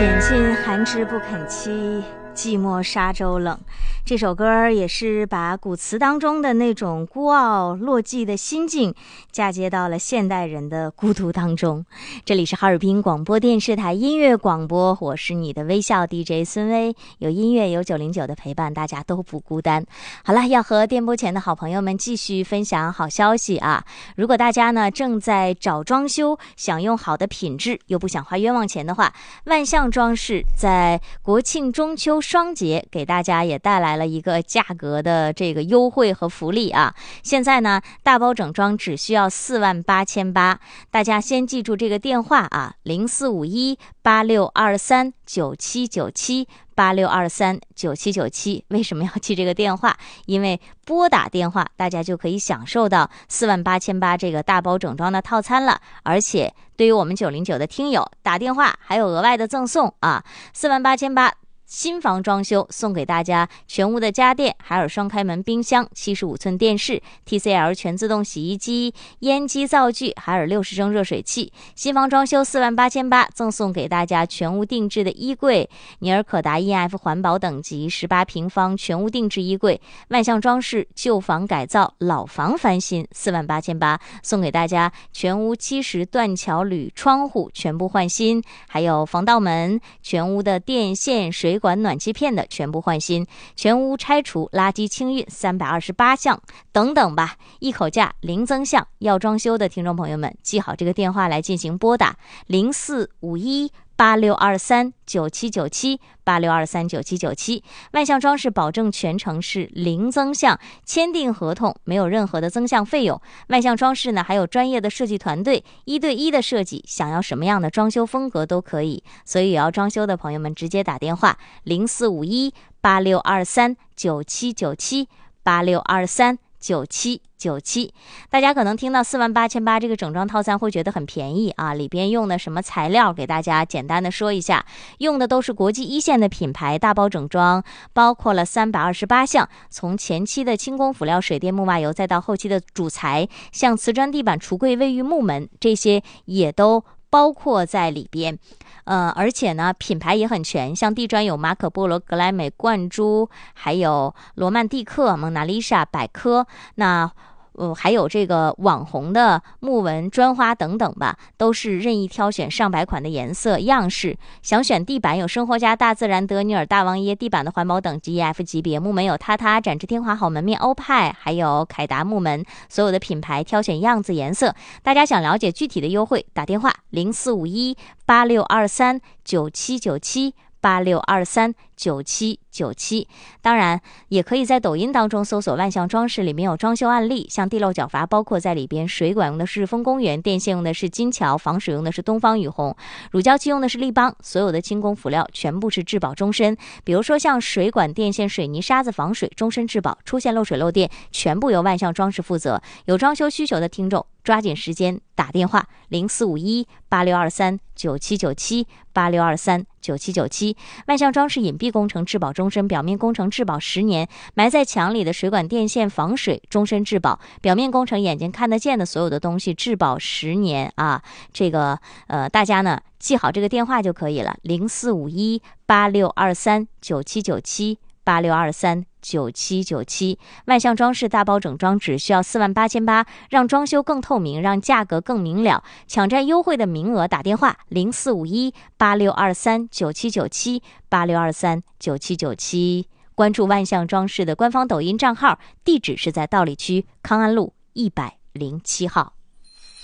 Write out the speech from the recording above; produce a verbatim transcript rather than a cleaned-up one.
拣尽寒枝不肯栖，寂寞沙洲冷。这首歌也是把古词当中的那种孤傲落寂的心境嫁接到了现代人的孤独当中。这里是哈尔滨广播电视台音乐广播，我是你的微笑 D J 孙薇，有音乐有九零九的陪伴，大家都不孤单。好了，要和电波前的好朋友们继续分享好消息啊！如果大家呢正在找装修，想用好的品质又不想花冤枉钱的话，万象装饰在国庆中秋双节给大家也带来了一个价格的这个优惠和福利啊！现在呢，大包整装只需要四万八千八，大家先记住这个电话啊，零四五一八六二三九七九七八六二三九七九七。为什么要记这个电话？因为拨打电话，大家就可以享受到四万八千八这个大包整装的套餐了，而且对于我们九零九的听友打电话还有额外的赠送啊，四万八千八。新房装修送给大家全屋的家电，海尔双开门冰箱、七十五寸电视、T C L 全自动洗衣机、烟机灶具、海尔六十升热水器。新房装修四万八千八，赠送给大家全屋定制的衣柜，尼尔可达 E F 环保等级十八平方全屋定制衣柜。万象装饰旧房改造，老房翻新，四万八千八，送给大家全屋七十断桥铝窗户全部换新，还有防盗门，全屋的电线水水管暖气片的全部换新，全屋拆除垃圾清运三百二十八项等等吧，一口价零增项。要装修的听众朋友们记好这个电话来进行拨打，零四五一八六二三九七九七八六二三九七九七。万象装饰保证全程是零增项，签订合同没有任何的增项费用。万象装饰呢还有专业的设计团队，一对一的设计，想要什么样的装修风格都可以。所以要装修的朋友们直接打电话零四五一八六二三九七九七八六二三九七九七。大家可能听到四万八千八这个整装套餐会觉得很便宜啊，里边用的什么材料给大家简单的说一下，用的都是国际一线的品牌，大包整装包括了三百二十八项，从前期的轻工辅料、水电、木瓦油，再到后期的主材，像瓷砖地板、橱柜、卫浴、木门，这些也都包括在里边。呃，而且呢，品牌也很全，像地砖有马可波罗、格莱美、冠珠，还有罗曼蒂克、蒙娜丽莎、百科，那呃，还有这个网红的木纹、砖花等等吧，都是任意挑选上百款的颜色样式。想选地板有生活家、大自然、德尼尔、大王椰地板的环保等级 E F 级别，木门有榻榻、展翅天华、好门面、欧派，还有凯达木门，所有的品牌挑选样子颜色。大家想了解具体的优惠，打电话零四五一八六二三九七九七八六二三九七九七。当然也可以在抖音当中搜索万象装饰，里面有装修案例，像地漏角阀包括在里边，水管用的是日丰公园，电线用的是金桥，防水用的是东方雨虹，乳胶漆用的是立邦，所有的轻工辅料全部是质保终身。比如说像水管、电线、水泥、沙子防水终身质保，出现漏水漏电全部由万象装饰负责。有装修需求的听众抓紧时间打电话零四五一八六二三九七九七八六二三九七九七。万象装饰隐蔽工程质保终身，表面工程质保十年，埋在墙里的水管电线防水终身质保，表面工程眼睛看得见的所有的东西质保十年啊。这个呃大家呢记好这个电话就可以了，零四五一八六二三九七九七八六二三九七九七。万象装饰大包整装只需要四万八千八，让装修更透明，让价格更明了。抢占优惠的名额，打电话零四五一八六二三九七九七八六二三九七九七。关注万象装饰的官方抖音账号，地址是在道里区康安路一百零七号。